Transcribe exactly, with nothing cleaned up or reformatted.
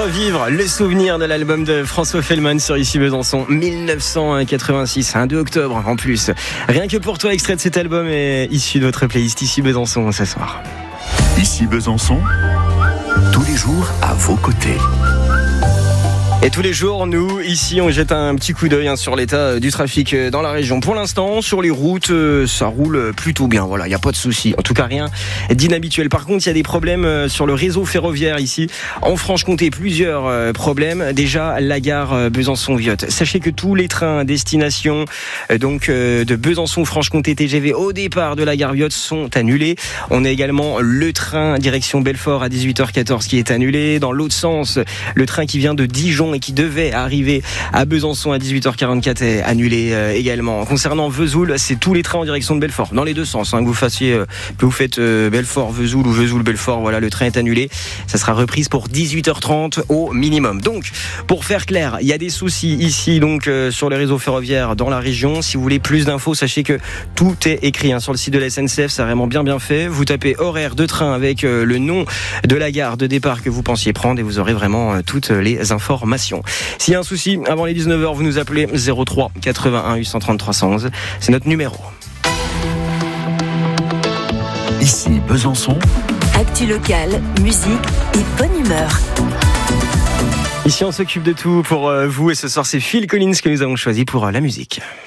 revivre le souvenir de l'album de François Fellman sur Ici Besançon dix-neuf cent quatre-vingt-six, un deux octobre en plus. Rien que pour toi, extrait de cet album est issu de votre playlist Ici Besançon ce soir. Ici Besançon, tous les jours à vos côtés. Et tous les jours, nous, ici, on jette un petit coup d'œil hein, sur l'état du trafic dans la région. Pour l'instant, sur les routes, ça roule plutôt bien. Voilà, il n'y a pas de souci. En tout cas, rien d'inhabituel. Par contre, il y a des problèmes sur le réseau ferroviaire ici. En Franche-Comté, plusieurs problèmes. Déjà, la gare Besançon-Viotte. Sachez que tous les trains à destination donc, de Besançon-Franche-Comté T G V au départ de la gare Viotte sont annulés. On a également le train direction Belfort à dix-huit heures quatorze qui est annulé. Dans l'autre sens, le train qui vient de Dijon et qui devait arriver à Besançon à dix-huit heures quarante-quatre est annulé euh, également. Concernant Vesoul, c'est tous les trains en direction de Belfort, dans les deux sens. Hein, que vous fassiez, euh, que vous faites euh, Belfort, Vesoul ou Vesoul, Belfort, voilà, le train est annulé. Ça sera reprise pour dix-huit heures trente au minimum. Donc, pour faire clair, il y a des soucis ici donc euh, sur les réseaux ferroviaires dans la région. Si vous voulez plus d'infos, sachez que tout est écrit hein, sur le site de la S N C F. C'est vraiment bien bien fait. Vous tapez horaire de train avec euh, le nom de la gare de départ que vous pensiez prendre et vous aurez vraiment euh, toutes les informations. S'il y a un souci, avant les dix-neuf heures, vous nous appelez zéro trois quatre-vingt-un huit cent trente trois cent onze. C'est notre numéro. Ici Besançon. Actu locale, musique et bonne humeur. Ici, on s'occupe de tout pour vous et ce soir, c'est Phil Collins que nous avons choisi pour la musique.